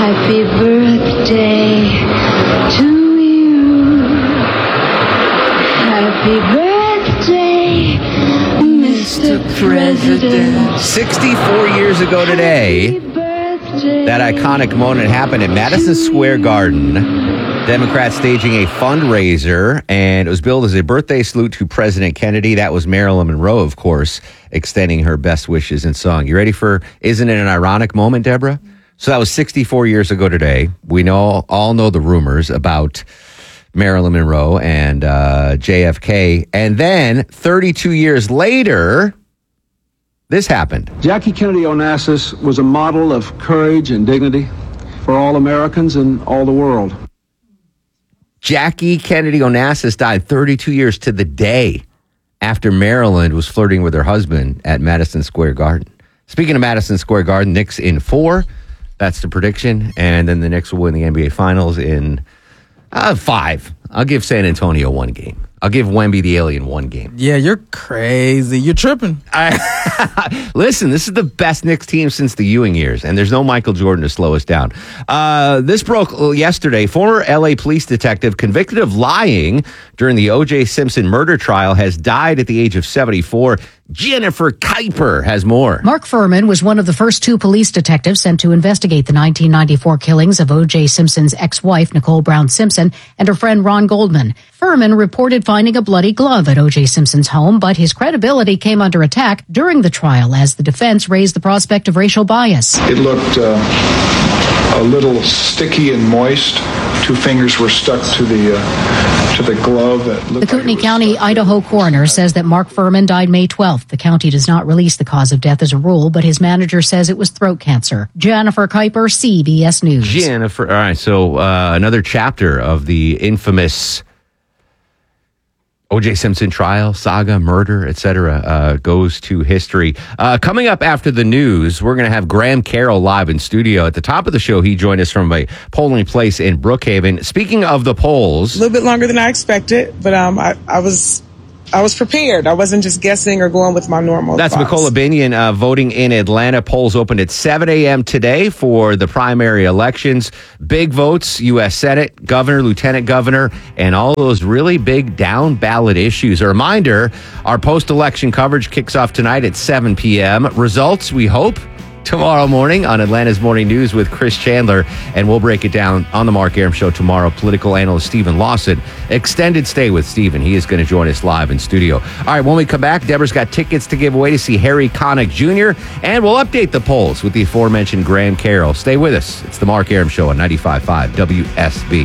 Happy birthday to you. Happy birthday, Mr. President. 64 years ago today, that iconic moment happened at Madison Square Garden. Democrats staging a fundraiser, and it was billed as a birthday salute to President Kennedy. That was Marilyn Monroe, of course, extending her best wishes in song. You ready for, isn't it an ironic moment, Deborah? So that was 64 years ago today. We all know the rumors about Marilyn Monroe and JFK. And then 32 years later, this happened. Jackie Kennedy Onassis was a model of courage and dignity for all Americans and all the world. Jackie Kennedy Onassis died 32 years to the day after Marilyn was flirting with her husband at Madison Square Garden. Speaking of Madison Square Garden, Knicks in 4. That's the prediction. And then the Knicks will win the NBA Finals in 5. I'll give San Antonio 1 game. I'll give Wemby the Alien 1 game. Yeah, you're crazy. You're tripping. Listen, this is the best Knicks team since the Ewing years, and there's no Michael Jordan to slow us down. This broke yesterday. Former L.A. police detective convicted of lying during the O.J. Simpson murder trial has died at the age of 74. Jennifer Kuiper has more. Mark Furman was one of the first 2 police detectives sent to investigate the 1994 killings of O.J. Simpson's ex-wife, Nicole Brown Simpson, and her friend Ron Goldman. Furman reported finding a bloody glove at O.J. Simpson's home, but his credibility came under attack during the trial as the defense raised the prospect of racial bias. It looked a little sticky and moist. 2 fingers were stuck to the glove. The Kootenai County, Idaho coroner says that Mark Furman died May 12th. The county does not release the cause of death as a rule, but his manager says it was throat cancer. Jennifer Kuiper, CBS News. Jennifer, all right, so another chapter of the infamous O.J. Simpson trial, saga, murder, etc., goes to history. Coming up after the news, we're going to have Graham Carroll live in studio. At the top of the show, he joined us from a polling place in Brookhaven. Speaking of the polls, a little bit longer than I expected, but I was prepared. I wasn't just guessing or going with my normal That's thoughts. Mikola Binion voting in Atlanta. Polls opened at 7 a.m. today for the primary elections. Big votes, U.S. Senate, governor, lieutenant governor, and all those really big down ballot issues. A reminder, our post-election coverage kicks off tonight at 7 p.m. Results, we hope, tomorrow morning on Atlanta's Morning News with Chris Chandler, and we'll break it down on the Mark Arum Show tomorrow. Political analyst Stephen Lawson. Extended stay with Stephen. He is going to join us live in studio. All right, when we come back, Deborah's got tickets to give away to see Harry Connick Jr., and we'll update the polls with the aforementioned Graham Carroll. Stay with us. It's the Mark Arum Show on 95.5 WSB.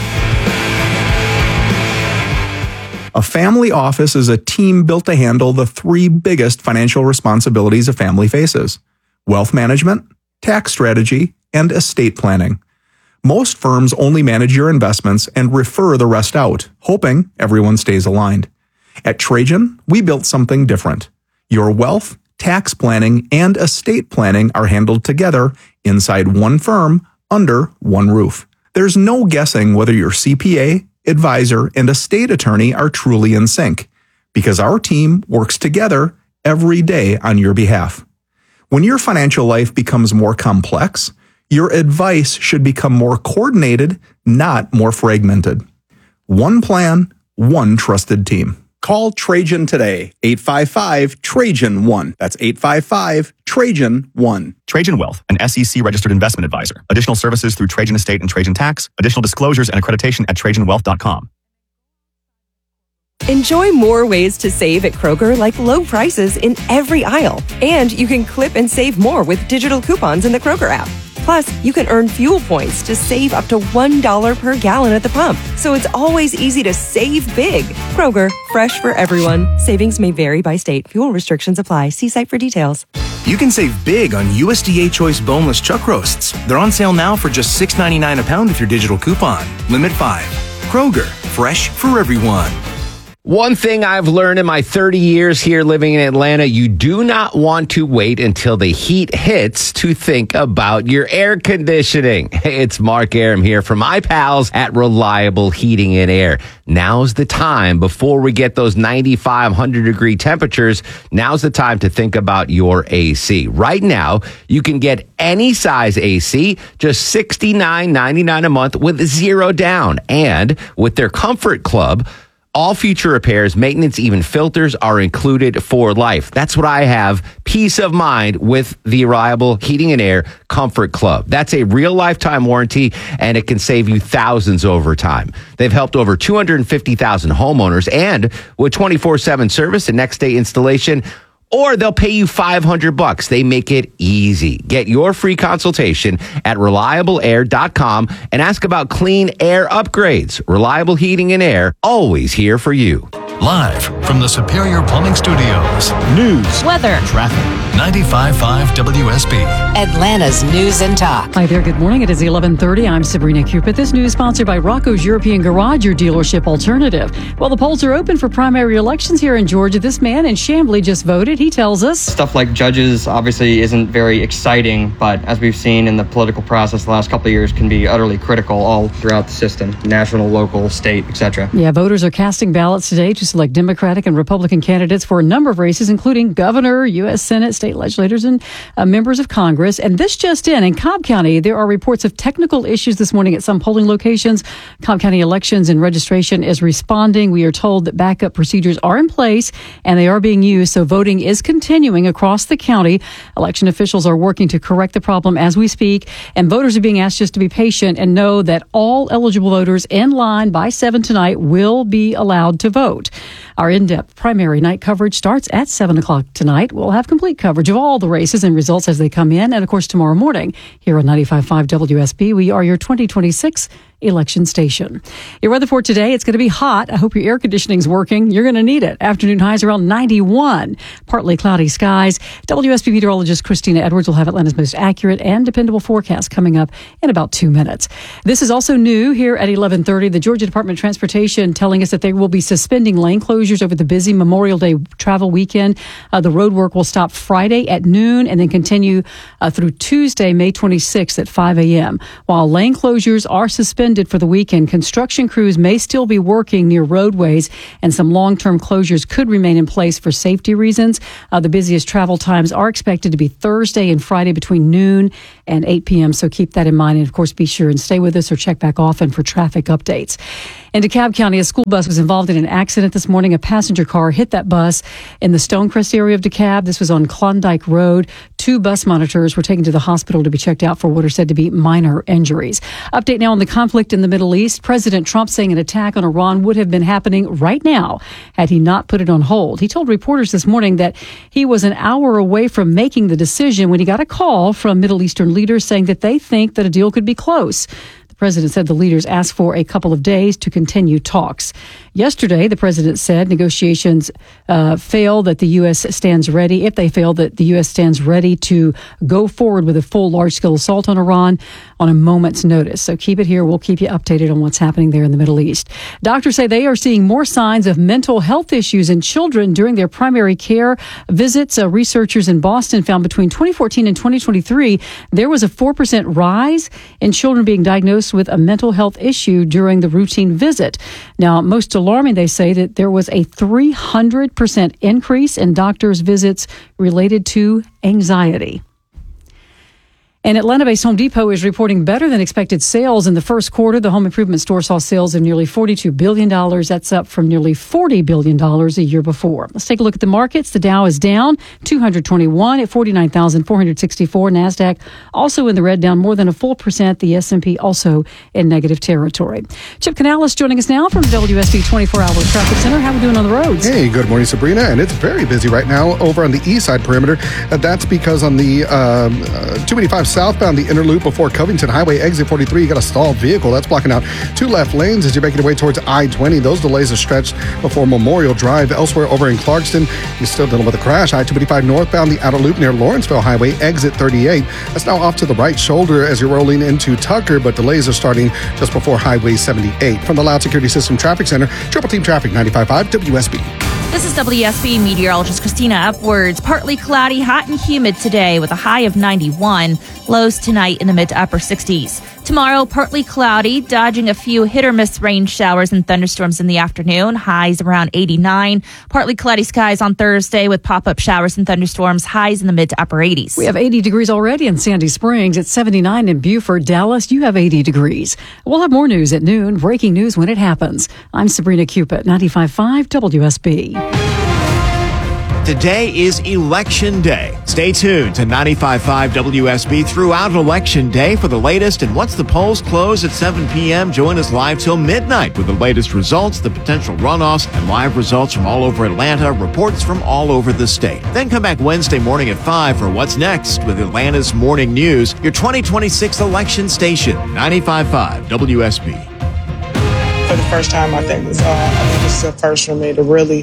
A family office is a team built to handle the 3 biggest financial responsibilities a family faces: wealth management, tax strategy, and estate planning. Most firms only manage your investments and refer the rest out, hoping everyone stays aligned. At Trajan, we built something different. Your wealth, tax planning, and estate planning are handled together inside one firm under one roof. There's no guessing whether your CPA, advisor, and estate attorney are truly in sync, because our team works together every day on your behalf. When your financial life becomes more complex, your advice should become more coordinated, not more fragmented. One plan, one trusted team. Call Trajan today, 855-TRAJAN-1. That's 855-TRAJAN-1. Trajan Wealth, an SEC-registered investment advisor. Additional services through Trajan Estate and Trajan Tax. Additional disclosures and accreditation at TrajanWealth.com. Enjoy more ways to save at Kroger, like low prices in every aisle. And you can clip and save more with digital coupons in the Kroger app. Plus, you can earn fuel points to save up to $1 per gallon at the pump. So it's always easy to save big. Kroger, fresh for everyone. Savings may vary by state. Fuel restrictions apply. See site for details. You can save big on USDA Choice boneless chuck roasts. They're on sale now for just $6.99 a pound with your digital coupon. Limit 5. Kroger, fresh for everyone. One thing I've learned in my 30 years here living in Atlanta, you do not want to wait until the heat hits to think about your air conditioning. Hey, it's Mark Aram here from my pals at Reliable Heating and Air. Now's the time before we get those 95, 100-degree temperatures. Now's the time to think about your AC. Right now, you can get any size AC, just $69.99 a month with zero down. And with their Comfort Club, all future repairs, maintenance, even filters are included for life. That's what I have. Peace of mind with the Reliable Heating and Air Comfort Club. That's a real lifetime warranty, and it can save you thousands over time. They've helped over 250,000 homeowners, and with 24/7 service and next day installation, or they'll pay you $500. They make it easy. Get your free consultation at reliableair.com and ask about clean air upgrades. Reliable Heating and Air, always here for you. Live from the Superior Plumbing Studios. News, weather, traffic. 95.5 WSB. Atlanta's News and Talk. Hi there. Good morning. It is 11:30. I'm Sabrina Cupid. This news sponsored by Rocco's European Garage, your dealership alternative. Well, the polls are open for primary elections here in Georgia. This man in Chamblee just voted. He tells us stuff like judges obviously isn't very exciting, but as we've seen in the political process the last couple of years, can be utterly critical all throughout the system, national, local, state, etc. Yeah, voters are casting ballots today to select Democratic and Republican candidates for a number of races, including governor, U.S. Senate, state legislators, and members of Congress. And this just in Cobb County, there are reports of technical issues this morning at some polling locations. Cobb County Elections and Registration is responding. We are told that backup procedures are in place and they are being used, so voting is continuing across the county. Election officials are working to correct the problem as we speak, and voters are being asked just to be patient and know that all eligible voters in line by 7 tonight will be allowed to vote. Our in-depth primary night coverage starts at 7 o'clock tonight. We'll have complete coverage of all the races and results as they come in. And, of course, tomorrow morning here on 95.5 WSB, we are your 2026 election station. Your weather for today, it's going to be hot. I hope your air conditioning's working. You're going to need it. Afternoon highs around 91. Partly cloudy skies. WSB meteorologist Christina Edwards will have Atlanta's most accurate and dependable forecast coming up in about 2 minutes. This is also new here at 11:30. The Georgia Department of Transportation telling us that they will be suspending lane closures over the busy Memorial Day travel weekend. The road work will stop Friday at noon and then continue through Tuesday, May 26th at 5 a.m. While lane closures are suspended for the weekend, construction crews may still be working near roadways, and some long-term closures could remain in place for safety reasons. The busiest travel times are expected to be Thursday and Friday between noon and 8 p.m., so keep that in mind. And, of course, be sure and stay with us or check back often for traffic updates. In DeKalb County, a school bus was involved in an accident this morning. A passenger car hit that bus in the Stonecrest area of DeKalb. This was on Klondike Road. 2 bus monitors were taken to the hospital to be checked out for what are said to be minor injuries. Update now on the conflict in the Middle East. President Trump saying an attack on Iran would have been happening right now had he not put it on hold. He told reporters this morning that he was an hour away from making the decision when he got a call from Middle Eastern leaders saying that they think that a deal could be close. The president said the leaders asked for a couple of days to continue talks. Yesterday, the president said negotiations fail, that the U.S. stands ready. If they fail, that the U.S. stands ready to go forward with a full large-scale assault on Iran on a moment's notice. So keep it here. We'll keep you updated on what's happening there in the Middle East. Doctors say they are seeing more signs of mental health issues in children during their primary care visits. Researchers in Boston found between 2014 and 2023, there was a 4% rise in children being diagnosed with a mental health issue during the routine visit. Now, most alarming, they say that there was a 300% increase in doctors' visits related to anxiety. And Atlanta-based Home Depot is reporting better than expected sales in the first quarter. The home improvement store saw sales of nearly $42 billion. That's up from nearly $40 billion a year before. Let's take a look at the markets. The Dow is down 221 at 49,464. NASDAQ also in the red, down more than a full percent. The S&P also in negative territory. Chip Canales joining us now from WSB 24-Hour Traffic Center. How are we doing on the roads? Hey, good morning, Sabrina. And it's very busy right now over on the east side perimeter. That's because on the 285 southbound the inner loop before Covington Highway exit 43. You got a stalled vehicle. That's blocking out 2 left lanes as you're making your way towards I-20. Those delays are stretched before Memorial Drive. Elsewhere over in Clarkston, you're still dealing with a crash. I-285 northbound the outer loop near Lawrenceville Highway exit 38. That's now off to the right shoulder as you're rolling into Tucker, but delays are starting just before Highway 78. From the Loud Security System Traffic Center, Triple Team Traffic 95.5 WSB. This is WSB meteorologist Christina Upwards. Partly cloudy, hot and humid today with a high of 91. Lows tonight in the mid to upper 60s. Tomorrow, partly cloudy, dodging a few hit or miss rain showers and thunderstorms in the afternoon. Highs around 89. Partly cloudy skies on Thursday with pop-up showers and thunderstorms. Highs in the mid to upper 80s. We have 80 degrees already in Sandy Springs. It's 79 in Beaufort. Dallas, you have 80 degrees. We'll have more news at noon. Breaking news when it happens. I'm Sabrina Cupid, 95.5 WSB. Today is Election Day. Stay tuned to 95.5 WSB throughout Election Day for the latest. And once the polls close at 7 p.m., join us live till midnight with the latest results, the potential runoffs, and live results from all over Atlanta, reports from all over the state. Then come back Wednesday morning at 5 for What's Next with Atlanta's Morning News, your 2026 election station, 95.5 WSB. For the first time, I think this is the first for me to really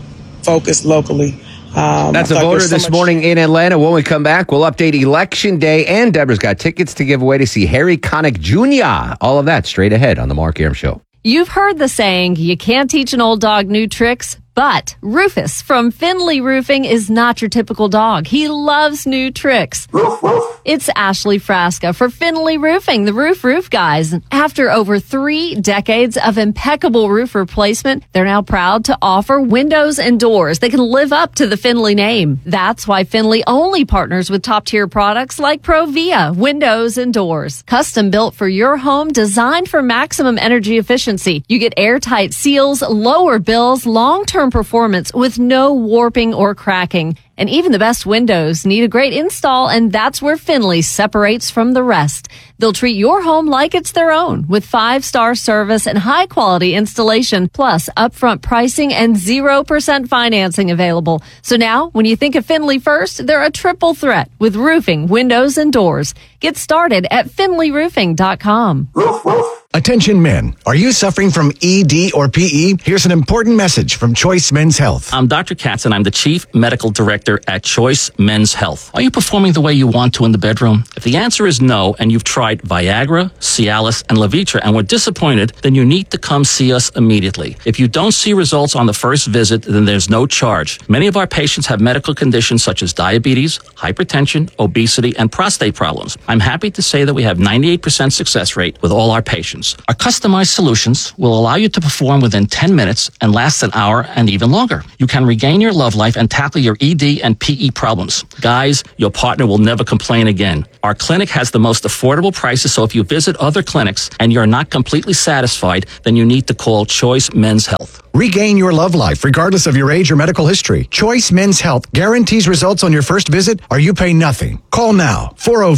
focus locally. That's a voter this morning in Atlanta. When we come back, we'll update Election Day, and Deborah's got tickets to give away to see Harry Connick Jr. All of that straight ahead on The Mark Arum Show. You've heard the saying, you can't teach an old dog new tricks. But Rufus from Finley Roofing is not your typical dog. He loves new tricks. It's Ashley Frasca for Finley Roofing, the roof guys. After over 3 decades of impeccable roof replacement, they're now proud to offer windows and doors that can live up to the Finley name. That's why Finley only partners with top-tier products like Provia windows and doors. Custom built for your home, designed for maximum energy efficiency. You get airtight seals, lower bills, long-term performance with no warping or cracking. And even the best windows need a great install, and that's where Finley separates from the rest. They'll treat your home like it's their own with 5-star service and high-quality installation, plus upfront pricing and 0% financing available. So now, when you think of Finley first, they're a triple threat with roofing, windows, and doors. Get started at finleyroofing.com. Attention men, are you suffering from ED or PE? Here's an important message from Choice Men's Health. I'm Dr. Katz, and I'm the Chief Medical Director at Choice Men's Health. Are you performing the way you want to in the bedroom? If the answer is no, and you've tried Viagra, Cialis, and Levitra and were disappointed, then you need to come see us immediately. If you don't see results on the first visit, then there's no charge. Many of our patients have medical conditions such as diabetes, hypertension, obesity, and prostate problems. I'm happy to say that we have 98% success rate with all our patients. Our customized solutions will allow you to perform within 10 minutes and last an hour and even longer. You can regain your love life and tackle your ED and PE problems. Guys, your partner will never complain again. Our clinic has the most affordable prices, so if you visit other clinics and you're not completely satisfied, then you need to call Choice Men's Health. Regain your love life regardless of your age or medical history. Choice Men's Health guarantees results on your first visit or you pay nothing. Call now,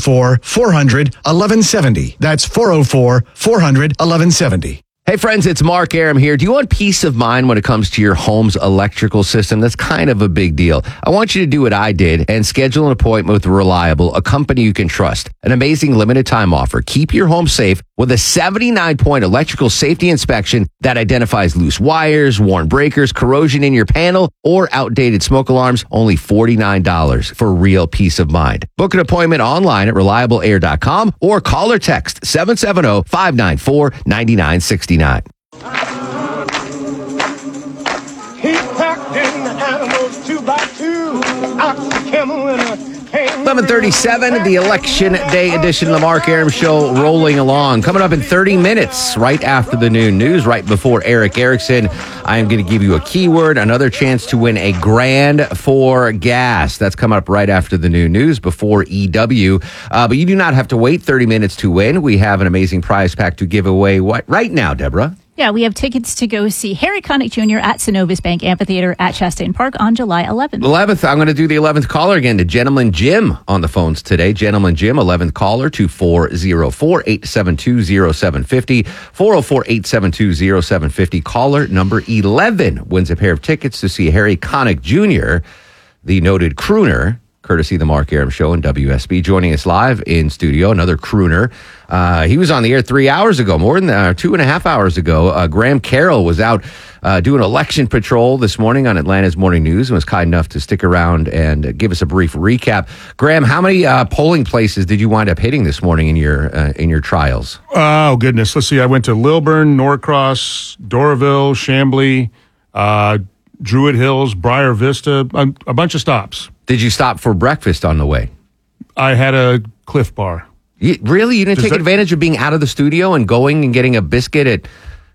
404-400-1170. That's 404-400-1170. Hey friends, it's Mark Arum here. Do you want peace of mind when it comes to your home's electrical system? That's kind of a big deal. I want you to do what I did and schedule an appointment with Reliable, a company you can trust. An amazing limited time offer. Keep your home safe with a 79-point electrical safety inspection that identifies loose wires, worn breakers, corrosion in your panel, or outdated smoke alarms. Only $49 for real peace of mind. Book an appointment online at reliableair.com or call or text 770-594-9969. He packed in the animals 2x2, ox, camel, and a 11:37, the Election Day edition of the Mark Arum Show rolling along. Coming up in 30 minutes, right after the noon news, right before Eric Erickson, I am going to give you a keyword, another chance to win a grand for gas. That's coming up right after the noon news, before EW. But you do not have to wait 30 minutes to win. We have an amazing prize pack to give away right now, Deborah. Yeah, we have tickets to go see Harry Connick Jr. at Synovus Bank Amphitheater at Chastain Park on July 11th. 11th, I'm going to do the 11th caller again to Gentleman Jim on the phones today. Gentleman Jim, 11th caller to 404-872-0750. 404-872-0750. Caller number 11 wins a pair of tickets to see Harry Connick Jr., the noted crooner, courtesy of the Mark Arum Show and WSB. Joining us live in studio, another crooner. He was on the air 3 hours ago, more than 2.5 hours ago. Graham Carroll was out doing election patrol this morning on Atlanta's Morning News and was kind enough to stick around and give us a brief recap. Graham, how many polling places did you wind up hitting this morning in your trials? Oh, goodness. Let's see. I went to Lilburn, Norcross, Doraville, Chambly, Druid Hills, Briar Vista, a bunch of stops. Did you stop for breakfast on the way? I had a Cliff Bar. Really? You didn't take advantage of being out of the studio and going and getting a biscuit at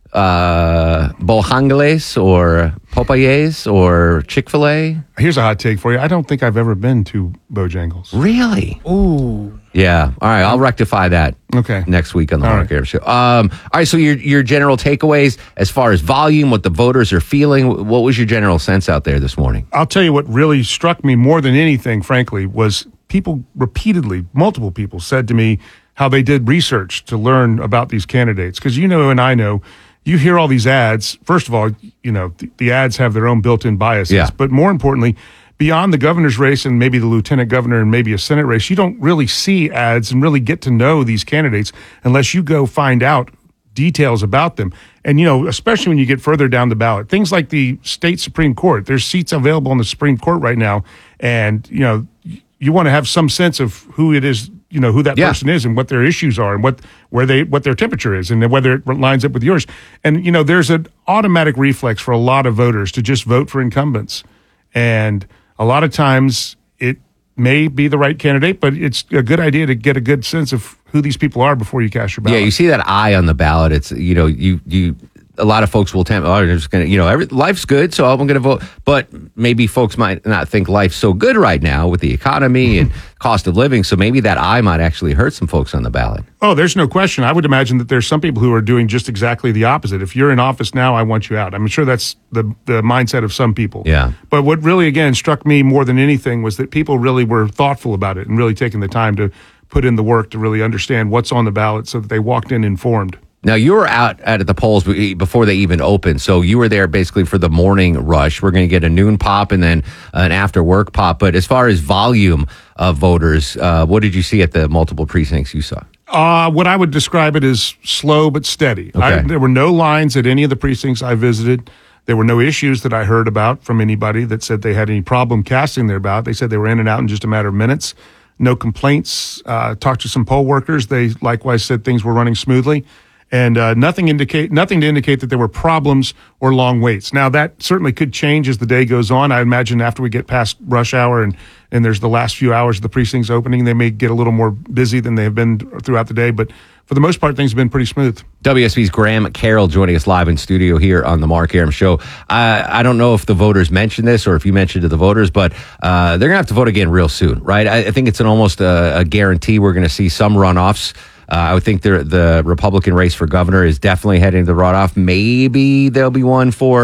Bojangles or Popeyes or Chick-fil-A? Here's a hot take for you. I don't think I've ever been to Bojangles. Really? Ooh. Yeah. All right. I'll rectify that next week on the Mark Arum Show. All right. So your general takeaways as far as volume, what the voters are feeling, what was your general sense out there this morning? I'll tell you what really struck me more than anything, frankly, was people repeatedly, multiple people said to me how they did research to learn about these candidates. Because and I know, you hear all these ads. First of all, the ads have their own built-in biases. Yeah. But more importantly, beyond the governor's race and maybe the lieutenant governor and maybe a Senate race, you don't really see ads and really get to know these candidates unless you go find out details about them. And, especially when you get further down the ballot, things like the state Supreme Court, there's seats available in the Supreme Court right now. And, you want to have some sense of who it is, who that person is and what their issues are and what their temperature is and whether it lines up with yours. And, there's an automatic reflex for a lot of voters to just vote for incumbents. And a lot of times it may be the right candidate, but it's a good idea to get a good sense of who these people are before you cast your ballot. Yeah, you see that eye on the ballot. It's, a lot of folks will they're just going to, life's good, so I'm going to vote. But maybe folks might not think life's so good right now with the economy and cost of living. So maybe that eye might actually hurt some folks on the ballot. Oh, there's no question. I would imagine that there's some people who are doing just exactly the opposite. If you're in office now, I want you out. I'm sure that's the mindset of some people. Yeah. But what really, again, struck me more than anything was that people really were thoughtful about it and really taking the time to put in the work to really understand what's on the ballot so that they walked in informed. Now, you were out at the polls before they even opened, so you were there basically for the morning rush. We're going to get a noon pop and then an after-work pop. But as far as volume of voters, what did you see at the multiple precincts you saw? What I would describe it as slow but steady. Okay. There were no lines at any of the precincts I visited. There were no issues that I heard about from anybody that said they had any problem casting their ballot. They said they were in and out in just a matter of minutes. No complaints. Talked to some poll workers. They likewise said things were running smoothly. And nothing to indicate that there were problems or long waits. Now, that certainly could change as the day goes on. I imagine after we get past rush hour and there's the last few hours of the precincts opening, they may get a little more busy than they have been throughout the day. But for the most part, things have been pretty smooth. WSB's Graham Carroll joining us live in studio here on the Mark Arum Show. I don't know if the voters mentioned this or if you mentioned to the voters, but they're going to have to vote again real soon, right? I think it's almost a guarantee we're going to see some runoffs. I would think the Republican race for governor is definitely heading to the runoff. Maybe there'll be one for